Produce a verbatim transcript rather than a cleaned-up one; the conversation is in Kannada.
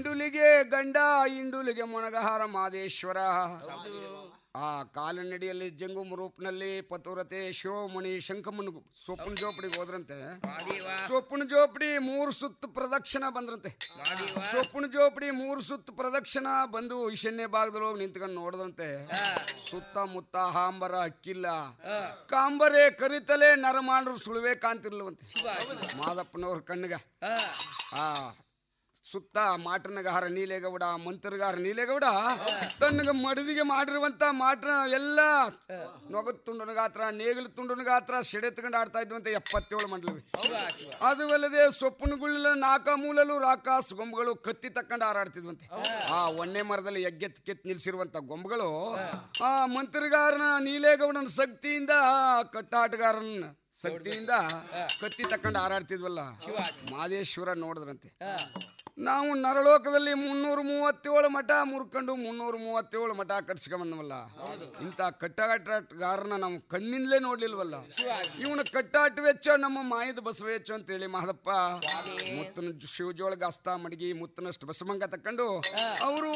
ಗಂಡುಲಿಗೆ ಗಂಡ ಇಂಡುಲಿಗೆ ಮೊಣಗಹಾರ ಮಾದೇಶ್ವರ. ಆ ಕಾಲನಡಿಯಲ್ಲಿ ಜಂಗುಮ ರೂಪನಲ್ಲಿ ಪತುರತೆ ಶಿವಮಣಿ ಶಂಖಮನ್ ಸೊಪ್ಪನ ಜೋಪಡಿಗೆ ಹೋದ್ರಂತೆ. ಸೊಪ್ಪನ ಜೋಪಡಿ ಮೂರು ಸುತ್ತು ಪ್ರದಕ್ಷಿಣ ಬಂದ್ರಂತೆ. ಸೊಪ್ಪನ ಜೋಪಡಿ ಮೂರು ಸುತ್ತು ಪ್ರದಕ್ಷಿಣ ಬಂದು ಈಶಾನ್ಯ ಭಾಗದಲ್ಲಿ ಹೋಗಿ ನಿಂತ್ಕೊಂಡು ನೋಡಿದ್ರಂತೆ. ಸುತ್ತಮುತ್ತ ಹಾಂಬರ ಅಕ್ಕಿಲ್ಲ, ಕಾಂಬರೆ ಕರಿತಲೆ ನರಮಾಂಡ್ರು ಸುಳುವೆ ಕಾಂತಿರ್ಲವಂತೆ ಮಾದಪ್ಪನವ್ರ ಕಣ್ಣಿಗ. ಆ ಸುತ್ತ ಮಾಟನಗಾರ ನೀಲೇಗೌಡ, ಮಂತ್ರಗಾರ ನೀಲೇಗೌಡ ತನ್ನಗ ಮಡದಿಗೆ ಮಾಡಿರುವಂತ ಮಾಟನ ಎಲ್ಲ ನೊಗದ ತುಂಡನ ಗಾತ್ರ, ನೇಗಿಲು ತುಂಡನ ಗಾತ್ರ ಸೆಡೆತ್ಕೊಂಡು ಆಡ್ತಾ ಇದ್ವಂತೆ ಎಪ್ಪತ್ತೇಳು ಮಂಡಲವಿ. ಅದು ಅಲ್ಲದೆ ಸೊಪ್ಪನಗುಳ್ಳ ನಾಕ ಮೂಲಲು ರಾಕಾಸ್ ಗೊಂಬುಗಳು ಕತ್ತಿ ತಕ್ಕಂಡು ಹಾರಾಡ್ತಿದ್ವಂತೆ. ಆ ಒನ್ನೆ ಮರದಲ್ಲಿ ಎಗ್ಗೆತ್ ಕೆತ್ ನಿಲ್ಸಿರುವಂತ ಗೊಂಬುಗಳು ಆ ಮಂತ್ರಗಾರನ ನೀಲೇಗೌಡನ ಶಕ್ತಿಯಿಂದ ಕಟ್ಟಾಟಗಾರನ ಶಕ್ತಿಯಿಂದ ಕತ್ತಿ ತಕ್ಕಂಡು ಹಾರಾಡ್ತಿದ್ವಲ್ಲ. ಮಾದೇಶ್ವರ ನೋಡಿದ್ರಂತೆ, ನಾವು ನರಲೋಕದಲ್ಲಿ ಮುನ್ನೂರ ಮೂವತ್ತೇಳು ಮಠ ಮುರ್ಕೊಂಡು ಮುನ್ನೂರ ಮೂವತ್ತೇಳು ಮಠ ಕಟ್ಸ್ಕೊಂಬಂದವಲ್ಲ. ಇಂಥ ಕಟ್ಟಾಟಗಾರನ ನಾವು ಕಣ್ಣಿಂದಲೇ ನೋಡ್ಲಿಲ್ವಲ್ಲ. ಇವನ ಕಟ್ಟಾಟ ವೆಚ್ಚ ನಮ್ಮ ಮಾಯದ ಬಸವೆಚ್ಚ ಅಂತೇಳಿ ಮಹದಪ್ಪ ಮುತ್ತನ ಶಿವಜೋಳಗ ಹಸ್ತ ಮಡಗಿ ಮುತ್ತನಷ್ಟು ಬಸಮಂಗ ತಕೊಂಡು ಅವರು